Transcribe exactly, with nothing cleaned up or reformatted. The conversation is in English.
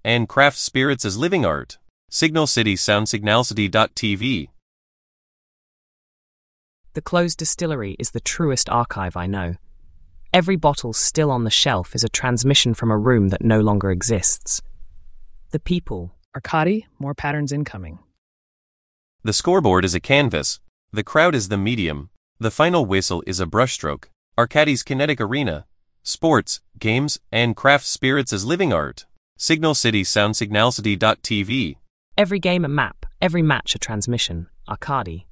and craft spirits as living art. Signal City Sound Signalcity dot T V. The closed distillery is the truest archive I know. Every bottle still on the shelf is a transmission from a room that no longer exists. The people. Arkady, more patterns incoming. The scoreboard is a canvas. The crowd is the medium. The final whistle is a brushstroke. Arkady's kinetic arena. Sports, games, and craft spirits as living art. Signal City Sound Signalcity dot T V. Every game a map, every match a transmission. Arkady.